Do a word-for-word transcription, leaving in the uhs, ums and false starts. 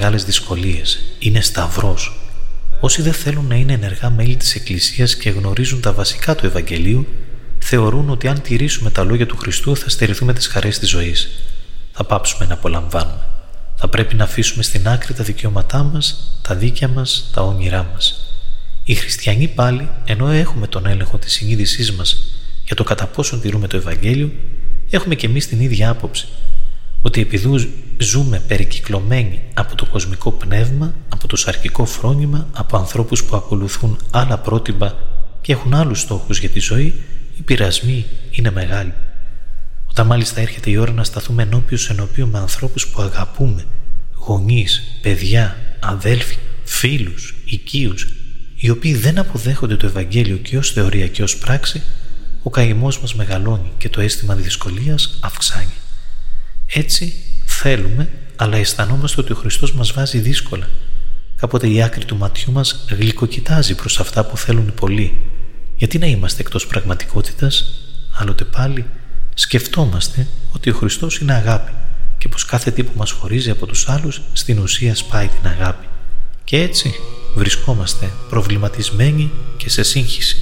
μεγάλες δυσκολίες. Είναι σταυρός. Όσοι δεν θέλουν να είναι ενεργά μέλη της Εκκλησίας και γνωρίζουν τα βασικά του Ευαγγελίου, θεωρούν ότι αν τηρήσουμε τα λόγια του Χριστού θα στερηθούμε τις χαρές της ζωής. Θα πάψουμε να απολαμβάνουμε. Θα πρέπει να αφήσουμε στην άκρη τα δικαιώματά μας, τα δίκαια μας, τα όνειρά μας. Οι χριστιανοί πάλι, ενώ έχουμε τον έλεγχο της συνείδησής μας για το κατά πόσον τηρούμε το Ευαγγέλιο, έχουμε και εμείς την ίδια άποψη. Ότι επειδή ζούμε περικυκλωμένοι από το κοσμικό πνεύμα, από το σαρκικό φρόνημα, από ανθρώπους που ακολουθούν άλλα πρότυπα και έχουν άλλους στόχους για τη ζωή, οι πειρασμοί είναι μεγάλοι. Όταν μάλιστα έρχεται η ώρα να σταθούμε ενώπιος ενώπιον με ανθρώπους που αγαπούμε, γονείς, παιδιά, αδέλφοι, φίλους, οικείους, οι οποίοι δεν αποδέχονται το Ευαγγέλιο και ως θεωρία και ως πράξη, ο καημός μας μεγαλώνει και το αίσθημα δυσκολίας αυξάνει. Έτσι θέλουμε, αλλά αισθανόμαστε ότι ο Χριστός μας βάζει δύσκολα. Κάποτε η άκρη του ματιού μας γλυκοκοιτάζει προς αυτά που θέλουν οι πολλοί. Γιατί να είμαστε εκτός πραγματικότητας? Άλλοτε πάλι σκεφτόμαστε ότι ο Χριστός είναι αγάπη και πως κάθε τι που μας χωρίζει από τους άλλους στην ουσία σπάει την αγάπη. Και έτσι βρισκόμαστε προβληματισμένοι και σε σύγχυση.